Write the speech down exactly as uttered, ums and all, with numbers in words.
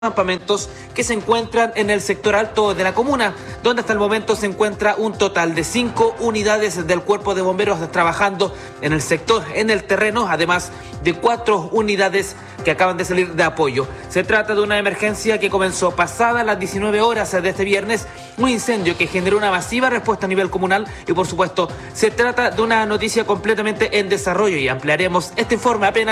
campamentos que se encuentran en el sector alto de la comuna, donde hasta el momento se encuentra un total de cinco unidades del Cuerpo de Bomberos trabajando en el sector, en el terreno, además de cuatro unidades que acaban de salir de apoyo. Se trata de una emergencia que comenzó pasadas las diecinueve horas de este viernes, un incendio que generó una masiva respuesta a nivel comunal y por supuesto se trata de una noticia completamente en desarrollo y ampliaremos este informe apenas